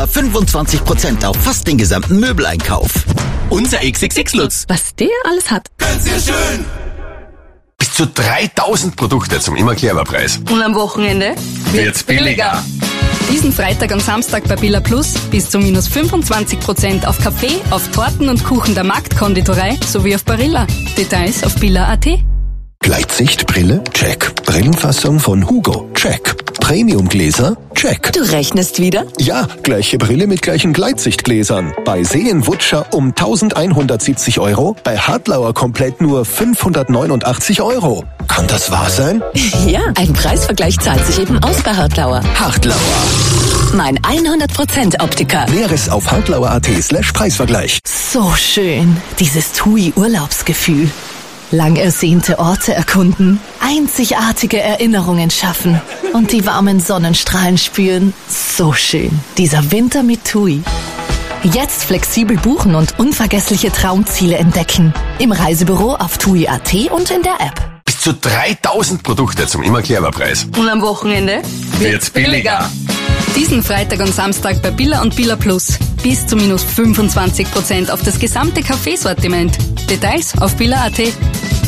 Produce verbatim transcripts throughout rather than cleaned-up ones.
fünfundzwanzig Prozent auf fast den gesamten Möbeleinkauf. Unser X X X-Lutz. Was der alles hat. Ganz sehr schön. Bis zu dreitausend Produkte zum immer Clever-Preis. Und am Wochenende wird's billiger. Diesen Freitag und Samstag bei Billa Plus bis zu minus fünfundzwanzig Prozent auf Kaffee, auf Torten und Kuchen der Marktkonditorei sowie auf Barilla. Details auf billa punkt at. Gleitsichtbrille? Check. Brillenfassung von Hugo? Check. Premiumgläser? Check. Du rechnest wieder? Ja, gleiche Brille mit gleichen Gleitsichtgläsern. Bei Seelenwutscher um eintausendeinhundertsiebzig Euro, bei Hartlauer komplett nur fünfhundertneunundachtzig Euro. Kann das wahr sein? Ja, ein Preisvergleich zahlt sich eben aus bei Hartlauer. Hartlauer. Mein hundert Prozent Optiker. Näheres auf hartlauer punkt at slash Preisvergleich. So schön, dieses Tui-Urlaubsgefühl. Lang ersehnte Orte erkunden, einzigartige Erinnerungen schaffen und die warmen Sonnenstrahlen spüren. So schön, dieser Winter mit Tui. Jetzt flexibel buchen und unvergessliche Traumziele entdecken. Im Reisebüro auf tui punkt at und in der App. Bis zu dreitausend Produkte zum immer Clever-Preis. Und am Wochenende wird's billiger. Diesen Freitag und Samstag bei Billa und Billa Plus bis zu minus fünfundzwanzig Prozent auf das gesamte Kaffeesortiment. Details auf billa punkt at.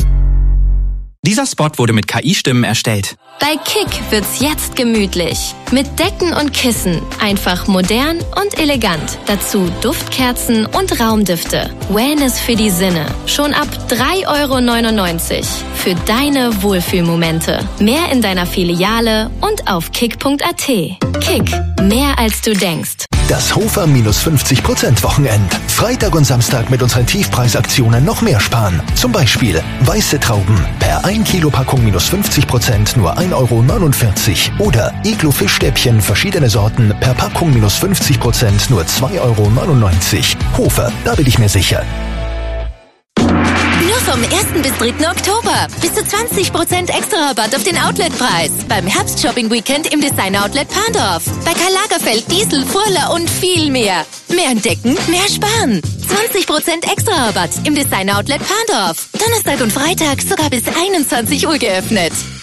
Dieser Spot wurde mit K I-Stimmen erstellt. Bei Kick wird's jetzt gemütlich. Mit Decken und Kissen. Einfach modern und elegant. Dazu Duftkerzen und Raumdüfte. Wellness für die Sinne. Schon ab drei Euro neunundneunzig. Für deine Wohlfühlmomente. Mehr in deiner Filiale und auf kick punkt at. Kick. Mehr als du denkst. Das Hofer minus fünfzig Prozent Wochenend. Freitag und Samstag mit unseren Tiefpreisaktionen noch mehr sparen. Zum Beispiel weiße Trauben per ein Kilo Packung minus fünfzig Prozent nur ein Euro neunundvierzig. Oder Iglo Fischstäbchen verschiedene Sorten per Packung minus fünfzig Prozent nur zwei Euro neunundneunzig. Hofer, da bin ich mir sicher. Nur vom ersten bis dritten Oktober. Bis zu zwanzig Prozent extra Rabatt auf den Outletpreis. Beim Herbst-Shopping-Weekend im Design-Outlet Parndorf. Bei Karl Lagerfeld, Diesel, Furler und viel mehr. Mehr entdecken, mehr sparen. zwanzig Prozent extra Rabatt im Design-Outlet Parndorf. Donnerstag und Freitag sogar bis einundzwanzig Uhr geöffnet.